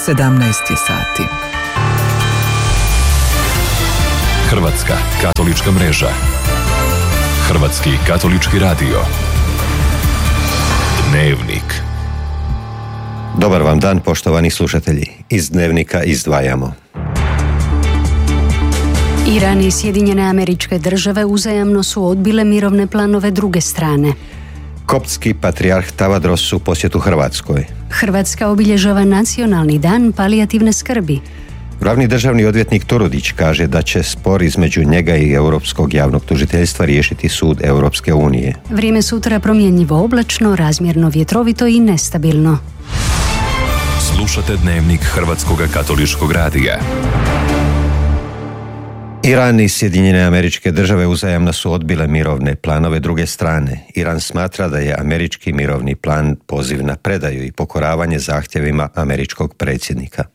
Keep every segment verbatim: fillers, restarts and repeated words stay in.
sedamnaest je sati. Hrvatska katolička mreža. Hrvatski katolički radio. Dnevnik. Dobar vam dan, poštovani slušatelji. Iz Dnevnika izdvajamo. Iran i Sjedinjene Američke Države uzajamno su odbile mirovne planove druge strane. Koptski patrijarh Tavadros u posjetu Hrvatskoj. Hrvatska obilježava nacionalni dan palijativne skrbi. Glavni državni odvjetnik Turudić kaže da će spor između njega i Europskog javnog tužiteljstva riješiti sud Europske unije. Vrijeme sutra promjenjivo oblačno, razmjerno vjetrovito i nestabilno. Slušate Dnevnik Hrvatskog katoličkog radija. Iran i Sjedinjene Američke Države uzajamno su odbile mirovne planove druge strane. Iran smatra da je američki mirovni plan poziv na predaju i pokoravanje zahtjevima američkog predsjednika.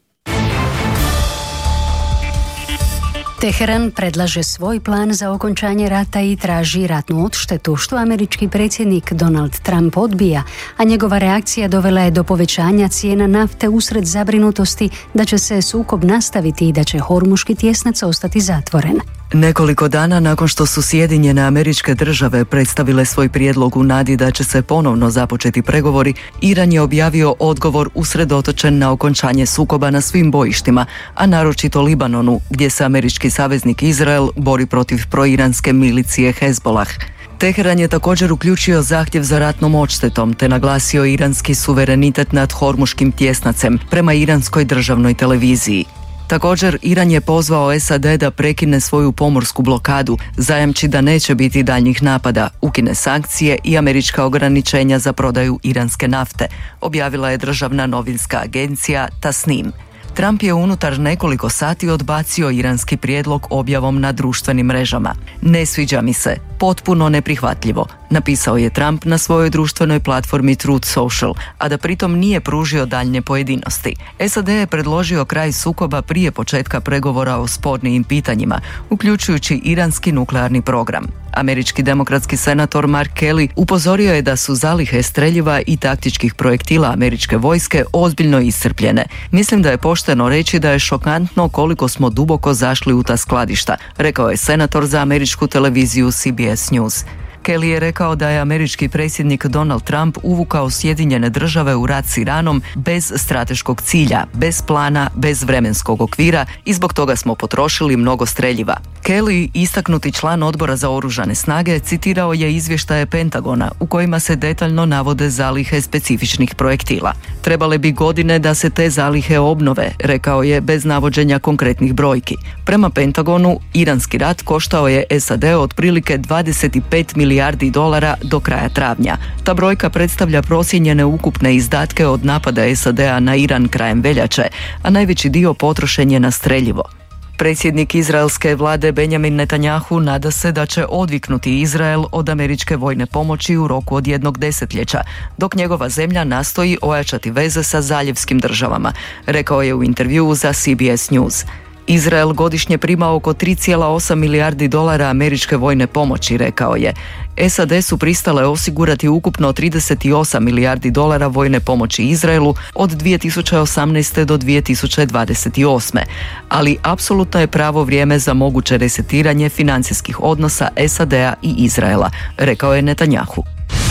Teheran predlaže svoj plan za okončanje rata i traži ratnu odštetu, što američki predsjednik Donald Trump odbija, a njegova reakcija dovela je do povećanja cijena nafte usred zabrinutosti da će se sukob nastaviti i da će Hormuški tjesnac ostati zatvoren. Nekoliko dana nakon što su Sjedinjene Američke Države predstavile svoj prijedlog u nadi da će se ponovno započeti pregovori, Iran je objavio odgovor usredotočen na okončanje sukoba na svim bojištima, a naročito Libanonu, gdje se američki saveznik Izrael bori protiv proiranske milicije Hezbolah. Teheran je također uključio zahtjev za ratnom odštetom te naglasio iranski suverenitet nad Hormuškim tjesnacem prema iranskoj državnoj televiziji. Također, Iran je pozvao S A D da prekine svoju pomorsku blokadu, zajamči da neće biti daljnjih napada, ukine sankcije i američka ograničenja za prodaju iranske nafte, objavila je državna novinska agencija Tasnim. Trump je unutar nekoliko sati odbacio iranski prijedlog objavom na društvenim mrežama. Ne sviđa mi se, potpuno neprihvatljivo, napisao je Trump na svojoj društvenoj platformi Truth Social, a da pritom nije pružio daljnje pojedinosti. S A D je predložio kraj sukoba prije početka pregovora o spornim pitanjima, uključujući iranski nuklearni program. Američki demokratski senator Mark Kelly upozorio je da su zalihe streljiva i taktičkih projektila američke vojske ozbiljno iscrpljene. Mislim da je pošteno reći da je šokantno koliko smo duboko zašli u ta skladišta, rekao je senator za američku televiziju C B S News. Kelly je rekao da je američki predsjednik Donald Trump uvukao Sjedinjene Države u rat s Iranom bez strateškog cilja, bez plana, bez vremenskog okvira i zbog toga smo potrošili mnogo streljiva. Kelly, istaknuti član odbora za oružane snage, citirao je izvještaje Pentagona u kojima se detaljno navode zalihe specifičnih projektila. Trebale bi godine da se te zalihe obnove, rekao je bez navođenja konkretnih brojki. Prema Pentagonu, iranski rat koštao je S A D otprilike dvadeset pet milijardi dolara do kraja travnja. Ta brojka predstavlja procijenjene ukupne izdatke od napada S A D-a na Iran krajem veljače, a najveći dio potrošen je na streljivo. Predsjednik izraelske vlade Benjamin Netanjahu nada se da će odviknuti Izrael od američke vojne pomoći u roku od jednog desetljeća, dok njegova zemlja nastoji ojačati veze sa zaljevskim državama, rekao je u intervjuu za C B S News. Izrael godišnje prima oko tri zarez osam milijardi dolara američke vojne pomoći, rekao je. S A D su pristale osigurati ukupno trideset osam milijardi dolara vojne pomoći Izraelu od dvije tisuće osamnaeste. do dvije tisuće dvadeset osme. Ali apsolutno je pravo vrijeme za moguće resetiranje financijskih odnosa S A D-a i Izraela, rekao je Netanjahu.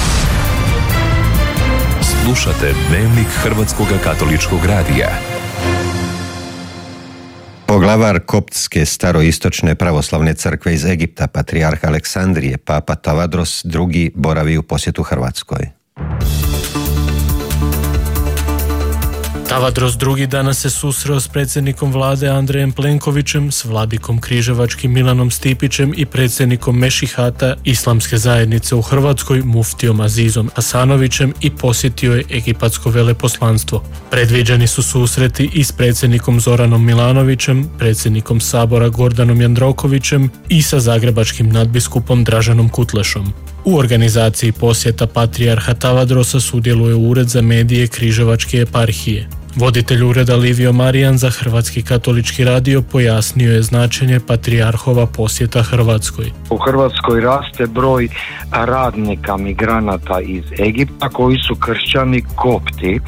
Slušate Dnevnik Hrvatskog katoličkog radija. Poglavar Koptske staroistočne pravoslavne crkve iz Egipta, patrijarh Aleksandrije, papa Tavadros drugi boravi u posjetu Hrvatskoj. Tavadros drugi danas se susreo s predsjednikom vlade Andrejem Plenkovićem, s vladikom Križevačkim Milanom Stipićem i predsjednikom Mešihata Islamske zajednice u Hrvatskoj muftijom Azizom Hasanovićem i posjetio je egipatsko veleposlanstvo. Predviđeni su susreti i s predsjednikom Zoranom Milanovićem, predsjednikom Sabora Gordanom Jandrokovićem i sa zagrebačkim nadbiskupom Draženom Kutlešom. U organizaciji posjeta patrijarha Tavadrosa sudjeluje Ured za medije Križevačke eparhije. Voditelj ureda Livio Marijan za Hrvatski katolički radio pojasnio je značenje patrijarhova posjeta Hrvatskoj. U Hrvatskoj raste broj radnika, migranata iz Egipta koji su kršćani kopti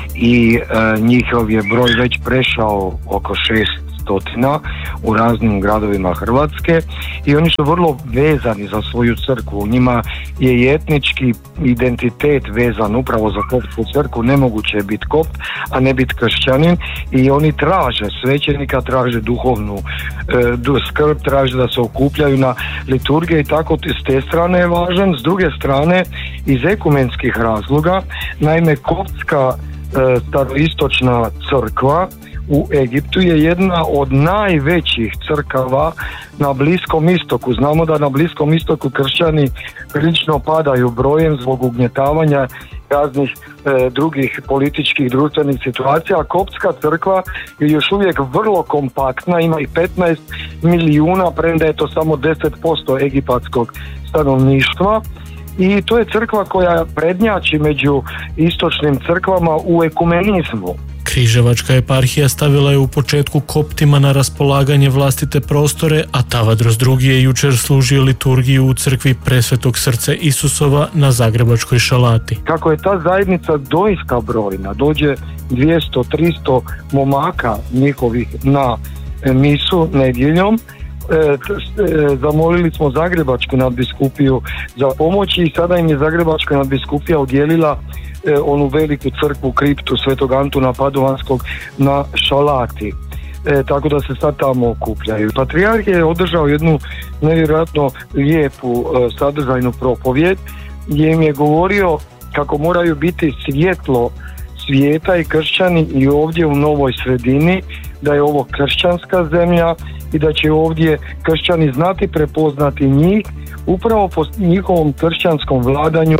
i e, njihov je broj već prešao oko šest stotina u raznim gradovima Hrvatske i oni su vrlo vezani za svoju crkvu. U njima je i etnički identitet vezan upravo za koptsku crkvu. Nemoguće je biti kopt, a ne biti kršćanin, i oni traže svećenika, traže duhovnu e, skrb, traže da se okupljaju na liturgije i tako s te strane je važan. S druge strane, iz ekumenskih razloga, naime koptska e, staroistočna crkva u Egiptu je jedna od najvećih crkava na Bliskom istoku. Znamo da na Bliskom istoku kršćani prilično padaju brojem zbog ugnjetavanja raznih e, drugih političkih društvenih situacija, a koptska crkva je još uvijek vrlo kompaktna, ima i petnaest milijuna, premda je to samo deset posto egipatskog stanovništva. I to je crkva koja prednjači među istočnim crkvama u ekumenizmu. Križevačka eparhija stavila je u početku koptima na raspolaganje vlastite prostore, a Tavadros drugi je jučer služio liturgiju u crkvi Presvetog srca Isusova na Zagrebačkoj Šalati. Kako je ta zajednica doista brojna, dođe dvjesto do tristo momaka njihovih na misu nedjeljom, E, zamolili smo Zagrebačku nadbiskupiju za pomoć i sada im je Zagrebačka nadbiskupija udjelila e, onu veliku crkvu, kriptu Svetog Antuna Padovanskog na Šalati. E, tako da se sad tamo okupljaju. Patrijarh je održao jednu nevjerojatno lijepu e, sadržajnu propovjed gdje im je govorio kako moraju biti svjetlo svijeta i kršćani i ovdje u novoj sredini, da je ovo kršćanska zemlja i da će ovdje kršćani znati prepoznati njih upravo po njihovom kršćanskom vladanju.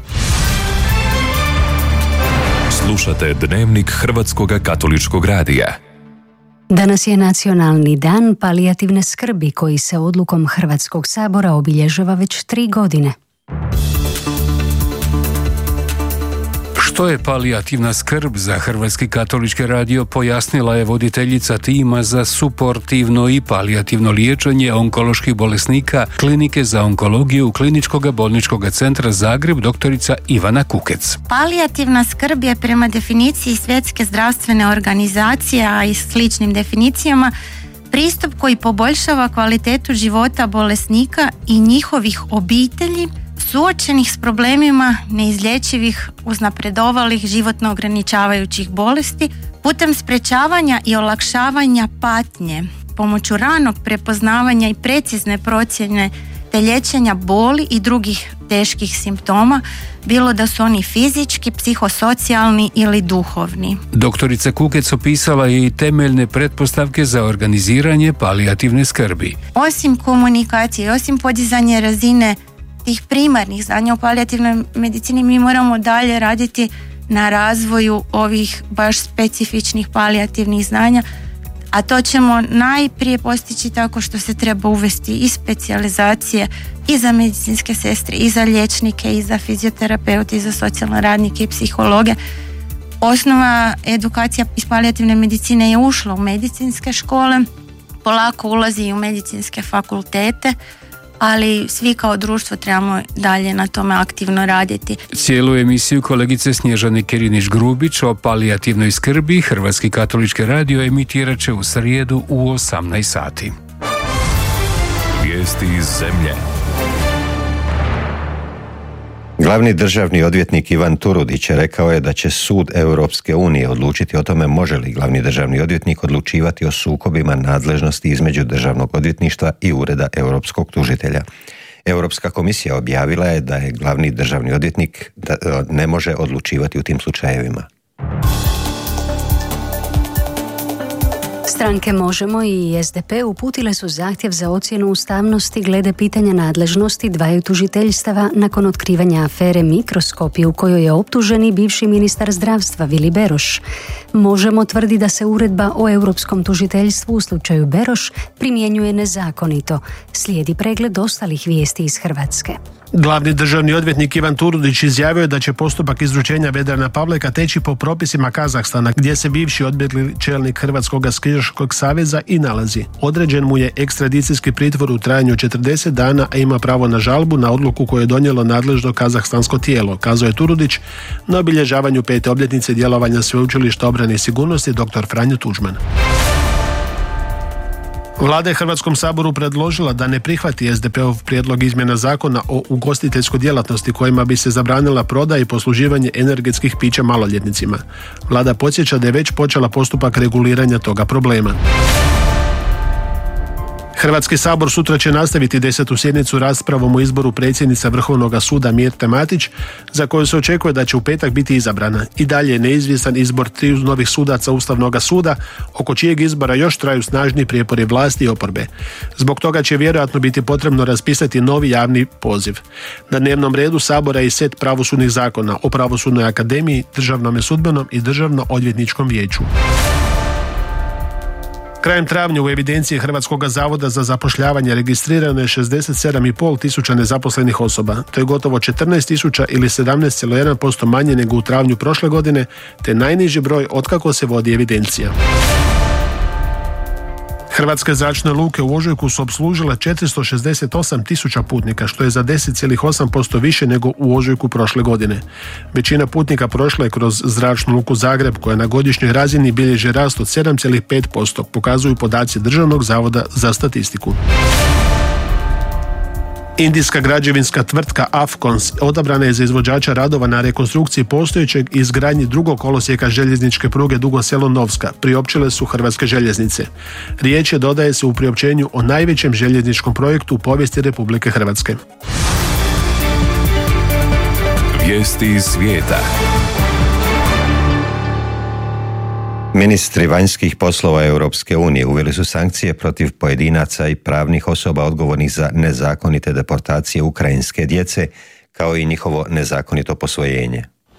Slušate Dnevnik Hrvatskog katoličkog radija. Danas je Nacionalni dan palijativne skrbi koji se odlukom Hrvatskog sabora obilježava već tri godine. Što je palijativna skrb za Hrvatski katolički radio pojasnila je voditeljica tima za suportivno i palijativno liječenje onkoloških bolesnika Klinike za onkologiju Kliničkog bolničkog centra Zagreb doktorica Ivana Kukec. Palijativna skrb je prema definiciji Svjetske zdravstvene organizacije, a i sličnim definicijama, pristup koji poboljšava kvalitetu života bolesnika i njihovih obitelji suočenih s problemima neizlječivih uznapredovalih životno ograničavajućih bolesti putem sprečavanja i olakšavanja patnje, pomoću ranog prepoznavanja i precizne procjene te liječenja boli i drugih teških simptoma, bilo da su oni fizički, psihosocijalni ili duhovni. Doktorica Kukec opisala je i temeljne pretpostavke za organiziranje palijativne skrbi. Osim komunikacije, osim podizanja razine tih primarnih znanja o palijativnoj medicini, mi moramo dalje raditi na razvoju ovih baš specifičnih palijativnih znanja, a to ćemo najprije postići tako što se treba uvesti i specijalizacije i za medicinske sestre, i za liječnike, i za fizioterapeute, i za socijalne radnike i psihologe. Osnova edukacija iz palijativne medicine je ušla u medicinske škole, polako ulazi i u medicinske fakultete, ali svi kao društvo trebamo dalje na tome aktivno raditi. Cijelu emisiju kolegice Snježane Kerinić-Grubić o palijativnoj skrbi Hrvatski katolički radio emitirat će u srijedu u osamnaest sati. Vijesti iz zemlje. Glavni državni odvjetnik Ivan Turudić rekao je da će sud Europske unije odlučiti o tome može li glavni državni odvjetnik odlučivati o sukobima nadležnosti između državnog odvjetništva i ureda europskog tužitelja. Europska komisija objavila je da je glavni državni odvjetnik da ne može odlučivati u tim slučajevima. Stranke Možemo i S D P uputile su zahtjev za ocjenu ustavnosti glede pitanja nadležnosti dvaju tužiteljstava nakon otkrivanja afere Mikroskopi u kojoj je optuženi bivši ministar zdravstva Vili Beroš. Možemo tvrdi da se uredba o europskom tužiteljstvu u slučaju Beroš primjenjuje nezakonito. Slijedi pregled ostalih vijesti iz Hrvatske. Glavni državni odvjetnik Ivan Turudić izjavio je da će postupak izručenja Vedrana Pavleka teći po propisima Kazahstana, gdje se bivši odbjegli čelnik Hrvatskog skijaškog saveza i nalazi. Određen mu je ekstradicijski pritvor u trajanju četrdeset dana, a ima pravo na žalbu na odluku koju je donijelo nadležno kazahstansko tijelo, kazao je Turudić na obilježavanju pete obljetnice djelovanja Sveučilišta obrane i sigurnosti dr. Franjo Tuđman. Vlada je Hrvatskom saboru predložila da ne prihvati es de pe-ov prijedlog izmjena zakona o ugostiteljskoj djelatnosti kojima bi se zabranila prodaja i posluživanje energetskih pića maloljetnicima. Vlada podsjeća da je već počela postupak reguliranja toga problema. Hrvatski sabor sutra će nastaviti desetu sjednicu raspravom o izboru predsjednice Vrhovnog suda Mirte Matić, za koju se očekuje da će u petak biti izabrana. I dalje je neizvjestan izbor triju novih sudaca Ustavnog suda, oko čijeg izbora još traju snažni prijepori vlasti i oporbe. Zbog toga će vjerojatno biti potrebno raspisati novi javni poziv. Na dnevnom redu sabora je i set pravosudnih zakona o Pravosudnoj akademiji, Državnom sudbenom i Državno odvjetničkom vijeću. Krajem travnja u evidenciji Hrvatskog zavoda za zapošljavanje registrirano je šezdeset sedam i pol tisuća nezaposlenih osoba. To je gotovo četrnaest tisuća ili sedamnaest zarez jedan posto manje nego u travnju prošle godine, te najniži broj otkako se vodi evidencija. Hrvatske zračne luke u ožujku su opslužile četiristo šezdeset osam tisuća putnika, što je za deset zarez osam posto više nego u ožujku prošle godine. Većina putnika prošla je kroz zračnu luku Zagreb, koja na godišnjoj razini bilježi rast od sedam zarez pet posto, pokazuju podaci Državnog zavoda za statistiku. Indijska građevinska tvrtka Afcons odabrana je za izvođača radova na rekonstrukciji postojećeg i izgradnji drugog kolosijeka željezničke pruge Dugo Selo-Novska, priopćile su Hrvatske željeznice. Riječ je, dodaje se, u priopćenju o najvećem željezničkom projektu u povijesti Republike Hrvatske. Vijesti iz svijeta. Ministri vanjskih poslova Europske unije uveli su sankcije protiv pojedinaca i pravnih osoba odgovornih za nezakonite deportacije ukrajinske djece, kao i njihovo nezakonito posvojenje.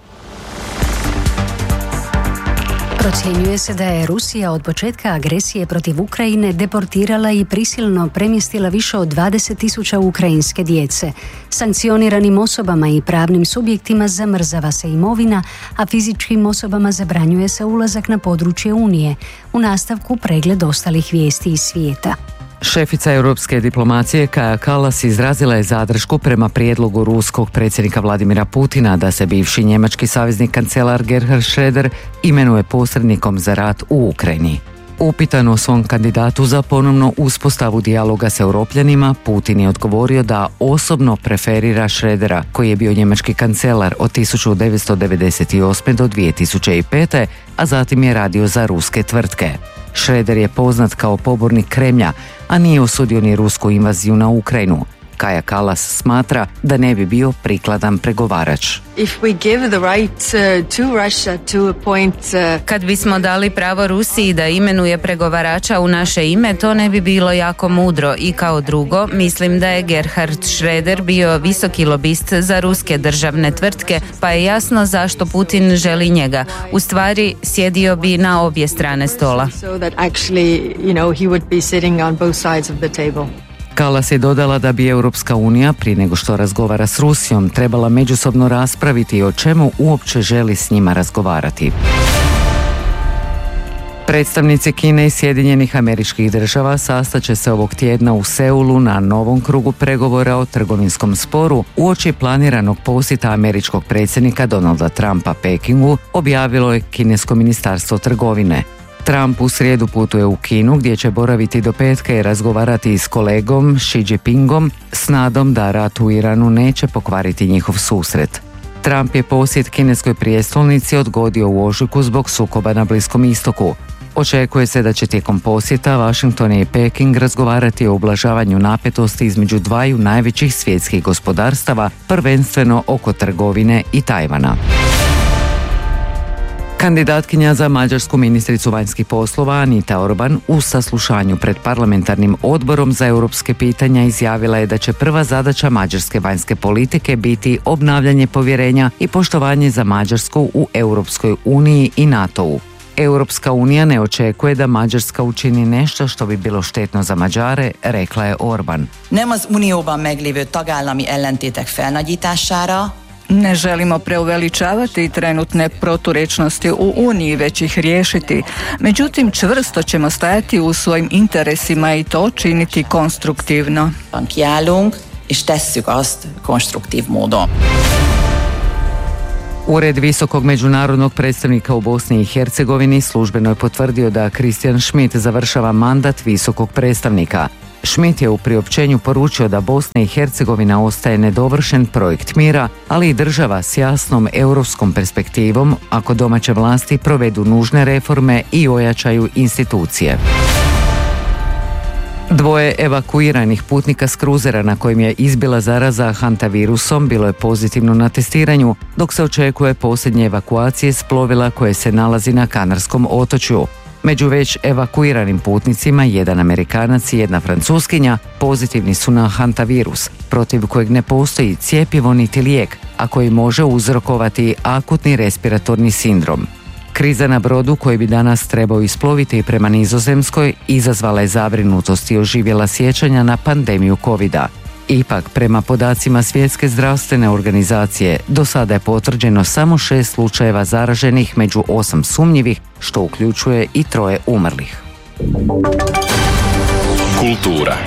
Procjenjuje se da je Rusija od početka agresije protiv Ukrajine deportirala i prisilno premjestila više od dvadeset tisuća ukrajinske djece. Sankcioniranim osobama i pravnim subjektima zamrzava se imovina, a fizičkim osobama zabranjuje se ulazak na područje Unije. U nastavku pregled ostalih vijesti iz svijeta. Šefica europske diplomacije Kaja Kallas izrazila je zadršku prema prijedlogu ruskog predsjednika Vladimira Putina da se bivši njemački savezni kancelar Gerhard Schröder imenuje posrednikom za rat u Ukrajini. Upitan o svom kandidatu za ponovno uspostavu dijaloga s Europljanima, Putin je odgovorio da osobno preferira Schrödera, koji je bio njemački kancelar od tisuću devetsto devedeset osme do dvije tisuće pete, a zatim je radio za ruske tvrtke. Schröder je poznat kao pobornik Kremlja, a nije osudio ni rusku invaziju na Ukrajinu. Kaja Kallas smatra da ne bi bio prikladan pregovarač. Kad bismo dali pravo Rusiji da imenuje pregovarača u naše ime, to ne bi bilo jako mudro. I kao drugo, mislim da je Gerhard Schröder bio visoki lobist za ruske državne tvrtke, pa je jasno zašto Putin želi njega. U stvari, sjedio bi na obje strane stola. Kallas je dodala da bi Europska unija, prije nego što razgovara s Rusijom, trebala međusobno raspraviti o čemu uopće želi s njima razgovarati. Predstavnici Kine i Sjedinjenih Američkih Država sastaće se ovog tjedna u Seulu na novom krugu pregovora o trgovinskom sporu uoči planiranog posjeta američkog predsjednika Donalda Trumpa Pekingu, objavilo je kinesko ministarstvo trgovine. Trump u srijedu putuje u Kinu, gdje će boraviti do petka i razgovarati s kolegom Xi Jinpingom s nadom da rat u Iranu neće pokvariti njihov susret. Trump je posjet kineskoj prijestolnici odgodio u ožujku zbog sukoba na Bliskom istoku. Očekuje se da će tijekom posjeta Washington i Peking razgovarati o ublažavanju napetosti između dvaju najvećih svjetskih gospodarstava, prvenstveno oko trgovine i Tajvana. Kandidatkinja za mađarsku ministricu vanjskih poslova Anita Orban u saslušanju pred parlamentarnim odborom za europske pitanja izjavila je da će prva zadaća mađarske vanjske politike biti obnavljanje povjerenja i poštovanje za Mađarsku u Europskoj uniji i NATO-u. Europska unija ne očekuje da Mađarska učini nešto što bi bilo štetno za Mađare, rekla je Orban. Nem az unióban meglévő tagállami ellentétek felnagyítására, ne želimo preuveličavati trenutne proturječnosti u Uniji, već ih riješiti. Međutim, čvrsto ćemo stajati u svojim interesima i to činiti konstruktivno. Kiállunk, és tesszük azt konstruktív módon. Ured visokog međunarodnog predstavnika u Bosni i Hercegovini službeno je potvrdio da Christian Schmidt završava mandat visokog predstavnika. Schmidt je u priopćenju poručio da Bosna i Hercegovina ostaje nedovršen projekt mira, ali i država s jasnom europskom perspektivom ako domaće vlasti provedu nužne reforme i ojačaju institucije. Dvoje evakuiranih putnika s kruzera na kojim je izbila zaraza hantavirusom bilo je pozitivno na testiranju, dok se očekuje posljednje evakuacije s plovila koje se nalazi na Kanarskom otočju. Među već evakuiranim putnicima jedan Amerikanac i jedna Francuskinja pozitivni su na hantavirus, protiv kojeg ne postoji cjepivo niti lijek, a koji može uzrokovati akutni respiratorni sindrom. Kriza na brodu koji bi danas trebao isploviti prema Nizozemskoj izazvala je zabrinutost i oživjela sjećanja na pandemiju kovida. Ipak, prema podacima Svjetske zdravstvene organizacije, do sada je potvrđeno samo šest slučajeva zaraženih među osam sumnjivih, što uključuje i troje umrlih. Kultura.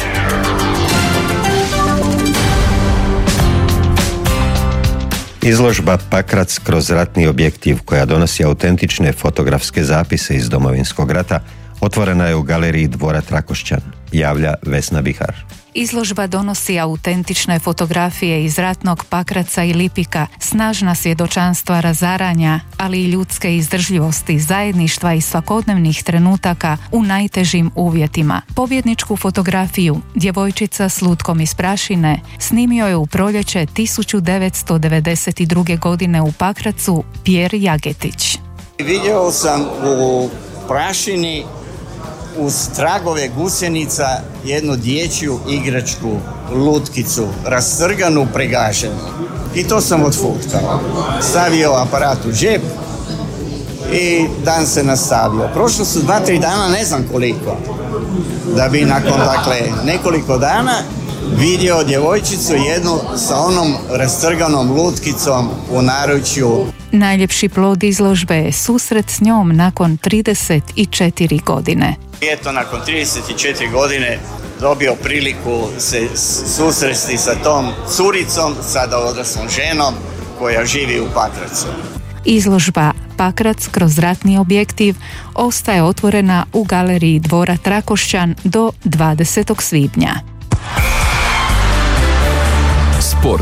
Izložba Pakrac kroz ratni objektiv, koja donosi autentične fotografske zapise iz Domovinskog rata, otvorena je u galeriji Dvora Trakošćan, javlja Vesna Bihar. Izložba donosi autentične fotografije iz ratnog Pakraca i Lipika, snažna svjedočanstva razaranja, ali i ljudske izdržljivosti, zajedništva i svakodnevnih trenutaka u najtežim uvjetima. Pobjedničku fotografiju Djevojčica s lutkom iz prašine snimio je u proljeće tisuću devetsto devedeset druge. godine u Pakracu Pjer Jagetić. Vidio sam u prašini uz tragove gusjenica jednu dječju igračku lutkicu, rastrganu, pregaženu. I to sam odfutkao. Stavio aparat u džep i dan se nastavio. Prošlo su dva, tri dana, ne znam koliko, da bi nakon dakle nekoliko dana vidio djevojčicu jednu sa onom rastrganom lutkicom u naručju. Najljepši plod izložbe je susret s njom nakon trideset četiri godine. Eto, nakon trideset četiri godine dobio priliku se susresti sa tom curicom, sada odraslom ženom, koja živi u Pakracu. Izložba Pakrac kroz ratni objektiv ostaje otvorena u galeriji Dvora Trakošćan do dvadesetog svibnja. Sport.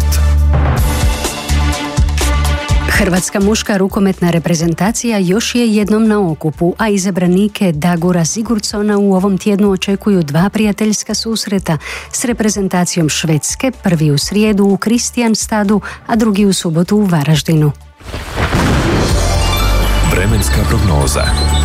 Hrvatska muška rukometna reprezentacija još je jednom na okupu, a izabranike Dagora Sigurdsona u ovom tjednu očekuju dva prijateljska susreta s reprezentacijom Švedske, prvi u srijedu u Kristianstadu, a drugi u subotu u Varaždinu. Vremenska prognoza.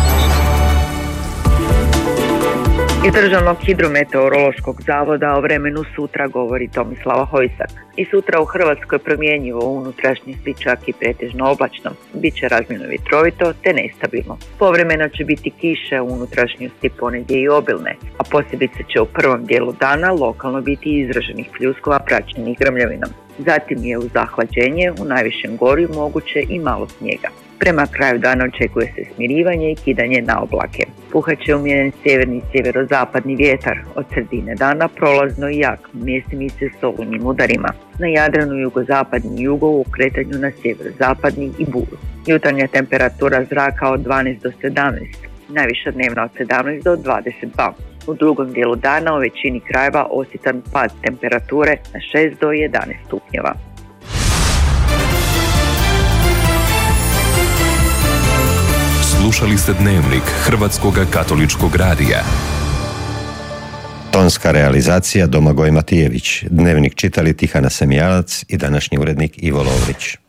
Iz Državnog hidrometeorološkog zavoda o vremenu sutra govori Tomislava Hojsak. I sutra u Hrvatskoj promjenjivo, unutrašnjosti čak i pretežno oblačno. Biće razmjerno vjetrovito te nestabilno. Povremeno će biti kiše, u unutrašnjosti ponegdje i obilne, a posebice će u prvom dijelu dana lokalno biti izraženih pljuskova praćenih grmljavinom. Zatim je uz zahlađenje u najvišem gorju moguće i malo snijega. Prema kraju dana očekuje se smirivanje i kidanje na oblake. Puhat će umjeren sjeverni i sjeverozapadni vjetar, od sredine dana prolazno i jak, mjestimice s olujnim udarima. Na Jadranu jugozapadni i jugo u kretanju na sjeverozapadni i buru. Jutarnja temperatura zraka od dvanaest do sedamnaest, najviša dnevna od sedamnaest do dvadeset dva. U drugom dijelu dana u većini krajeva osjetan pad temperature na šest do jedanaest stupnjeva. Slušali ste Dnevnik Hrvatskog katoličkog radija. Tonska realizacija Domagoj Matijević. Dnevnik čitali Tihana Semijalac i današnji urednik Ivo Lovrić.